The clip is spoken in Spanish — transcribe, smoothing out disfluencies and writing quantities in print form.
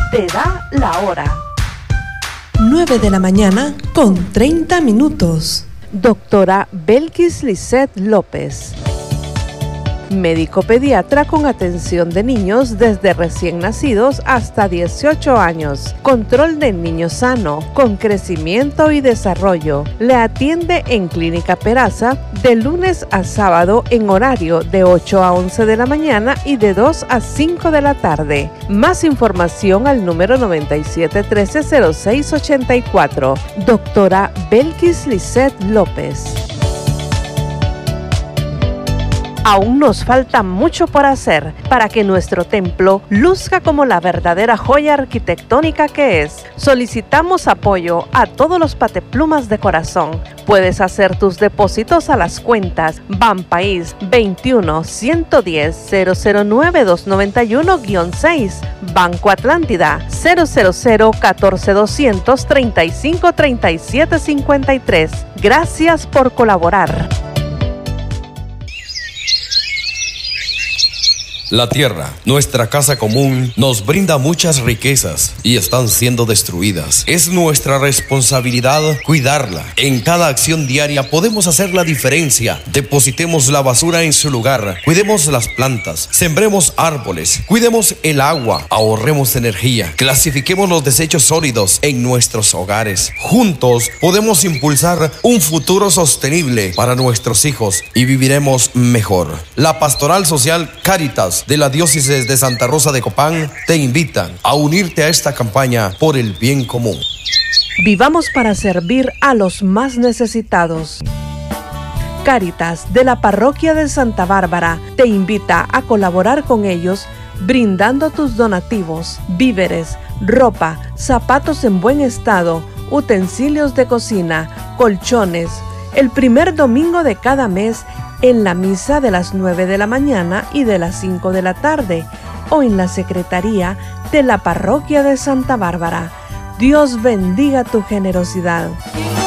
te da la hora. 9 de la mañana con 30 minutos. Doctora Belkis Lisset López, médico pediatra con atención de niños desde recién nacidos hasta 18 años. Control de niño sano, con crecimiento y desarrollo. Le atiende en Clínica Peraza de lunes a sábado en horario de 8 a 11 de la mañana y de 2 a 5 de la tarde. Más información al número 9713-0684. Doctora Belkis Lisset López. Aún nos falta mucho por hacer para que nuestro templo luzca como la verdadera joya arquitectónica que es. Solicitamos apoyo a todos los pateplumas de corazón. Puedes hacer tus depósitos a las cuentas Banpaís 21-110-009-291-6, Banco Atlántida 000-14200-353753. Gracias por colaborar. La tierra, nuestra casa común, nos brinda muchas riquezas y están siendo destruidas. Es nuestra responsabilidad cuidarla. En cada acción diaria podemos hacer la diferencia. Depositemos la basura en su lugar, cuidemos las plantas, sembremos árboles, cuidemos el agua, ahorremos energía, clasifiquemos los desechos sólidos en nuestros hogares. Juntos podemos impulsar un futuro sostenible para nuestros hijos y viviremos mejor. La Pastoral Social Cáritas de la Diócesis de Santa Rosa de Copán te invitan a unirte a esta campaña por el bien común. Vivamos para servir a los más necesitados. Cáritas de la Parroquia de Santa Bárbara te invita a colaborar con ellos brindando tus donativos, víveres, ropa, zapatos en buen estado, utensilios de cocina, colchones, el primer domingo de cada mes en la misa de las 9 de la mañana y de las 5 de la tarde, o en la secretaría de la Parroquia de Santa Bárbara. Dios bendiga tu generosidad.